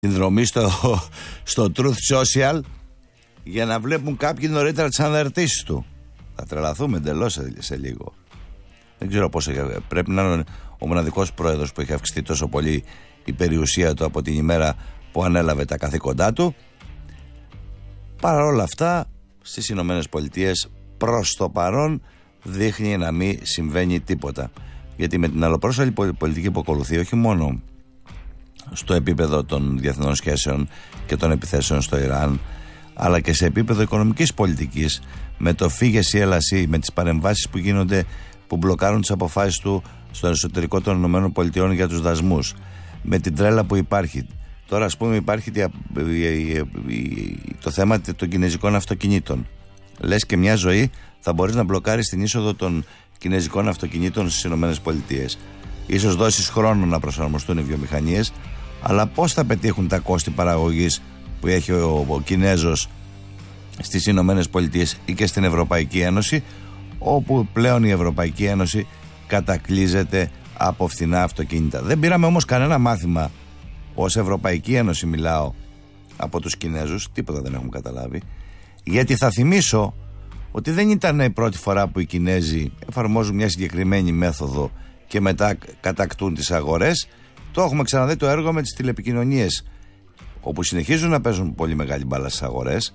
συνδρομή στο Truth Social για να βλέπουν κάποιοι νωρίτερα τις αναρτήσεις του. Θα τρελαθούμε εντελώς σε λίγο. Δεν ξέρω πώς πρέπει να είναι ο μοναδικός πρόεδρος που έχει αυξηθεί τόσο πολύ η περιουσία του από την ημέρα που ανέλαβε τα καθήκοντά του. Παρά όλα αυτά, στις Ηνωμένες Πολιτείες προς το παρόν δείχνει να μην συμβαίνει τίποτα. Γιατί με την αλλοπρόσαλη πολιτική που ακολουθεί, όχι μόνο στο επίπεδο των διεθνών σχέσεων και των επιθέσεων στο Ιράν, αλλά και σε επίπεδο οικονομικής πολιτικής, με το φύγες ή έλαση, με τις παρεμβάσεις που γίνονται, που μπλοκάρουν τις αποφάσεις του στο εσωτερικό των ΗΠΑ για τους δασμούς, με την τρέλα που υπάρχει. Τώρα, ας πούμε, υπάρχει το θέμα των κινέζικων αυτοκινήτων. Λες και μια ζωή θα μπορείς να μπλοκάρεις την είσοδο των κινέζικων αυτοκινήτων στις ΗΠΑ. Ίσως δώσεις χρόνο να προσαρμοστούν οι βιομηχανίες, αλλά πώς θα πετύχουν τα κόστη παραγωγής που έχει ο Κινέζος στις Ηνωμένες Πολιτείες ή και στην Ευρωπαϊκή Ένωση, όπου πλέον η Ευρωπαϊκή Ένωση κατακλείζεται από φθηνά αυτοκίνητα. Δεν πήραμε όμως κανένα μάθημα, ως Ευρωπαϊκή Ένωση μιλάω, από τους Κινέζους, τίποτα δεν έχουμε καταλάβει, γιατί θα θυμίσω ότι δεν ήταν η πρώτη φορά που οι Κινέζοι εφαρμόζουν μια συγκεκριμένη μέθοδο και μετά κατακτούν τις αγορές. Το έχουμε ξαναδεί το έργο με τις τηλεπικοινωνίες, όπου συνεχίζουν να παίζουν πολύ μεγάλη μπάλα στις αγορές,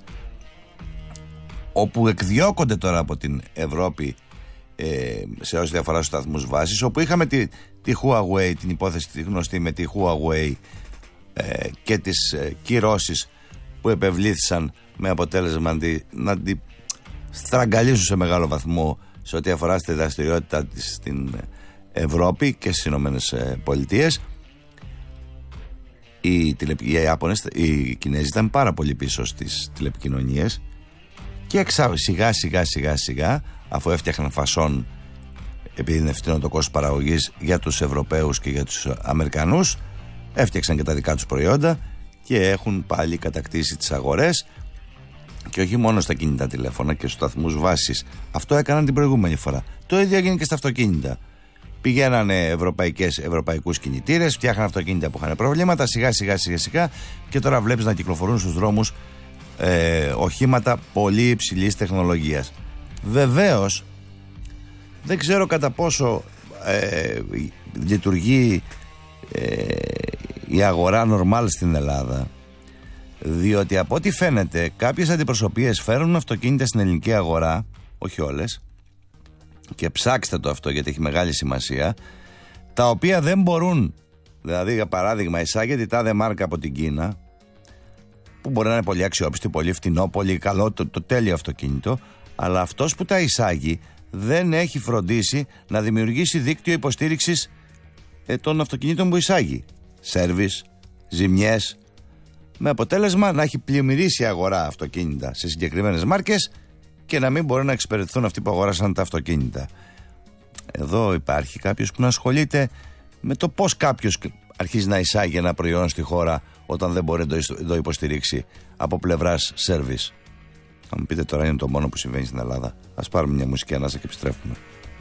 όπου εκδιώκονται τώρα από την Ευρώπη σε όσοι διαφορά στους σταθμούς βάσης, όπου είχαμε τη Huawei, την υπόθεση τη γνωστή με τη Huawei και τις κυρώσεις που επευλήθησαν με αποτέλεσμα να τη στραγγαλίσουν σε μεγάλο βαθμό σε ό,τι αφορά στη δραστηριότητα της στην Ευρώπη και στις Ηνωμένες Πολιτείες. Οι Κινέζοι ήταν πάρα πολύ πίσω στις τηλεπικοινωνίες και σιγά, αφού έφτιαχναν φασόν, επειδή είναι φτηνό το κόστος παραγωγής για τους Ευρωπαίους και για τους Αμερικανούς, έφτιαξαν και τα δικά τους προϊόντα και έχουν πάλι κατακτήσει τις αγορές, και όχι μόνο στα κινητά τηλέφωνα και στους σταθμούς βάσης. Αυτό έκαναν την προηγούμενη φορά. Το ίδιο έγινε και στα αυτοκίνητα. Πηγαίνανε ευρωπαϊκούς κινητήρες, φτιάχναν αυτοκίνητα που είχαν προβλήματα, σιγά και τώρα βλέπεις να κυκλοφορούν στους δρόμους οχήματα πολύ υψηλής τεχνολογίας. Βεβαίως δεν ξέρω κατά πόσο λειτουργεί η αγορά νορμάλ στην Ελλάδα, διότι από ό,τι φαίνεται κάποιες αντιπροσωπείες φέρουν αυτοκίνητα στην ελληνική αγορά, όχι όλες, και ψάξτε το αυτό γιατί έχει μεγάλη σημασία, τα οποία δεν μπορούν, δηλαδή για παράδειγμα εισάγεται η τάδε μάρκα από την Κίνα, που μπορεί να είναι πολύ αξιόπιστη, πολύ φτηνό, πολύ καλό, το τέλειο αυτοκίνητο, αλλά αυτός που τα εισάγει δεν έχει φροντίσει να δημιουργήσει δίκτυο υποστήριξης των αυτοκινήτων που εισάγει. Σέρβις, ζημιές, με αποτέλεσμα να έχει πλημμυρίσει η αγορά αυτοκίνητα σε συγκεκριμένες μάρκες και να μην μπορούν να εξυπηρετηθούν αυτοί που αγοράσαν τα αυτοκίνητα. Εδώ υπάρχει κάποιος που να ασχολείται με το πώς κάποιος αρχίζει να εισάγει ένα προϊόν στη χώρα όταν δεν μπορεί να το υποστηρίξει από πλευράς service. Θα μου πείτε τώρα, είναι το μόνο που συμβαίνει στην Ελλάδα? Ας πάρουμε μια μουσική ανάσα και επιστρέφουμε.